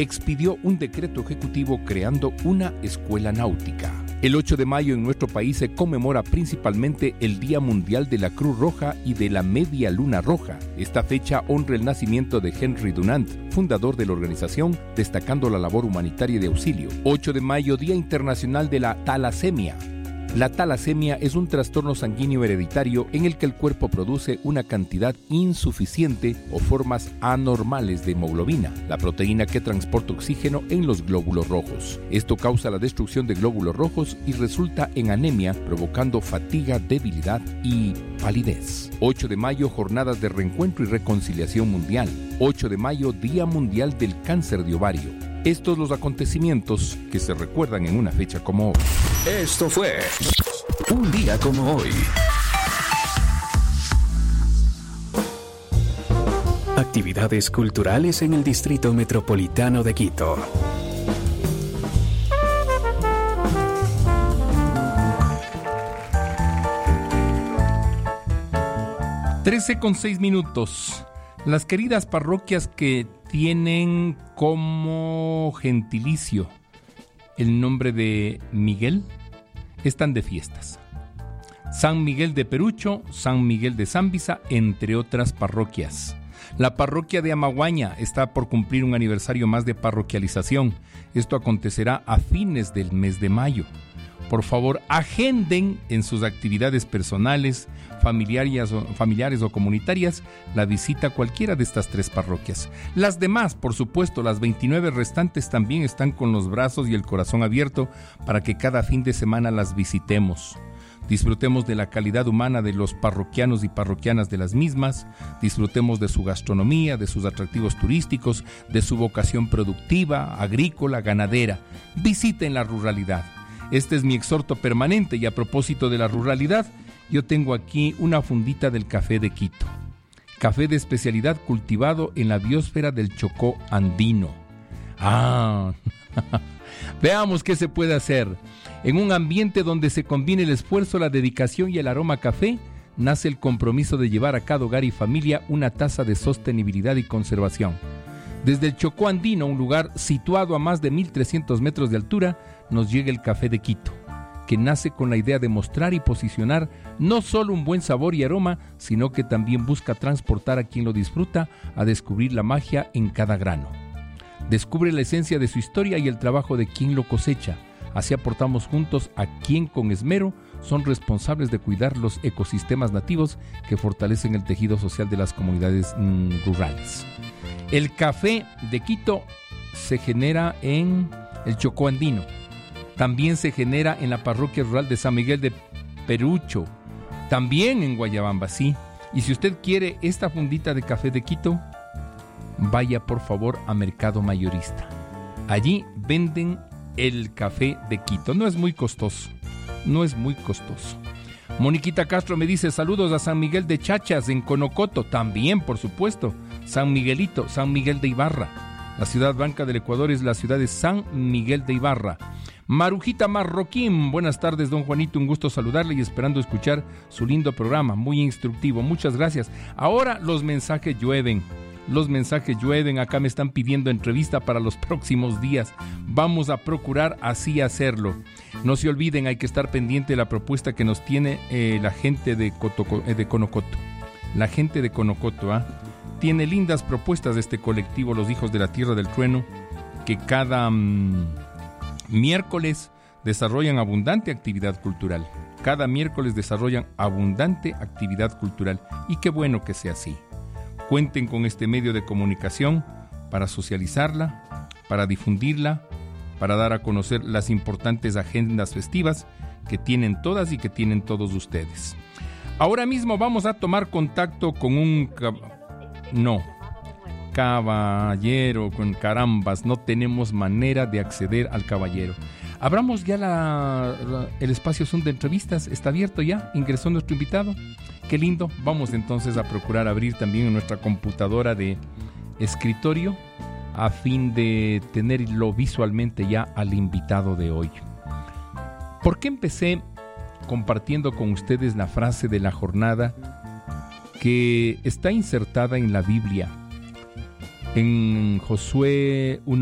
expidió un decreto ejecutivo creando una escuela náutica. El 8 de mayo en nuestro país se conmemora principalmente el Día Mundial de la Cruz Roja y de la Media Luna Roja. Esta fecha honra el nacimiento de Henry Dunant, fundador de la organización, destacando la labor humanitaria de auxilio. 8 de mayo, Día Internacional de la Talasemia. La talasemia es un trastorno sanguíneo hereditario en el que el cuerpo produce una cantidad insuficiente o formas anormales de hemoglobina, la proteína que transporta oxígeno en los glóbulos rojos. Esto causa la destrucción de glóbulos rojos y resulta en anemia, provocando fatiga, debilidad y palidez. 8 de mayo, Jornadas de Reencuentro y Reconciliación Mundial. 8 de mayo, Día Mundial del Cáncer de Ovario. Estos los acontecimientos que se recuerdan en una fecha como hoy. Esto fue un día como hoy. Actividades culturales en el Distrito Metropolitano de Quito. (13:06). Las queridas parroquias que tienen como gentilicio el nombre de Miguel están de fiestas. San Miguel de Perucho, San Miguel de Zámbiza, entre otras parroquias. La parroquia de Amaguaña está por cumplir un aniversario más de parroquialización. Esto acontecerá a fines del mes de mayo. Por favor, agenden en sus actividades personales, familiares o comunitarias la visita a cualquiera de estas 3 parroquias. Las demás, por supuesto, las 29 restantes también están con los brazos y el corazón abierto para que cada fin de semana las visitemos. Disfrutemos de la calidad humana de los parroquianos y parroquianas de las mismas, disfrutemos de su gastronomía, de sus atractivos turísticos, de su vocación productiva, agrícola, ganadera. Visiten la ruralidad. Este es mi exhorto permanente y a propósito de la ruralidad, yo tengo aquí una fundita del café de Quito. Café de especialidad cultivado en la biosfera del Chocó andino. Veamos qué se puede hacer. En un ambiente donde se combina el esfuerzo, la dedicación y el aroma a café, nace el compromiso de llevar a cada hogar y familia una taza de sostenibilidad y conservación. Desde el Chocó andino, un lugar situado a más de 1.300 metros de altura, nos llega el café de Quito, que nace con la idea de mostrar y posicionar no solo un buen sabor y aroma, sino que también busca transportar a quien lo disfruta a descubrir la magia en cada grano. Descubre la esencia de su historia y el trabajo de quien lo cosecha. Así aportamos juntos a quien con esmero son responsables de cuidar los ecosistemas nativos que fortalecen el tejido social de las comunidades rurales. El café de Quito se genera en el Chocó andino. También se genera en la parroquia rural de San Miguel de Perucho, también en Guayabamba, sí. Y si usted quiere esta fundita de café de Quito, vaya por favor a Mercado Mayorista. Allí venden el café de Quito. No es muy costoso. Moniquita Castro me dice saludos a San Miguel de Chachas en Conocoto. También, por supuesto, San Miguelito, San Miguel de Ibarra. La ciudad blanca del Ecuador es la ciudad de San Miguel de Ibarra. Marujita Marroquín, buenas tardes, don Juanito, un gusto saludarle y esperando escuchar su lindo programa, muy instructivo, muchas gracias. Ahora los mensajes llueven, acá me están pidiendo entrevista para los próximos días, vamos a procurar así hacerlo. No se olviden, hay que estar pendiente de la propuesta que nos tiene la gente de Conocoto. La gente de Conocoto, tiene lindas propuestas de este colectivo, los Hijos de la Tierra del Trueno, que cada miércoles desarrollan abundante actividad cultural. Y qué bueno que sea así. Cuenten con este medio de comunicación para socializarla, para difundirla, para dar a conocer las importantes agendas festivas que tienen todas y que tienen todos ustedes. Ahora mismo vamos a tomar contacto con un caballero, con carambas, no tenemos manera de acceder al caballero. Abramos ya el espacio Zoom de entrevistas, está abierto ya, ingresó nuestro invitado. Qué lindo, vamos entonces a procurar abrir también en nuestra computadora de escritorio a fin de tenerlo visualmente ya al invitado de hoy. ¿Por qué empecé compartiendo con ustedes la frase de la jornada que está insertada en la Biblia? En Josué 1.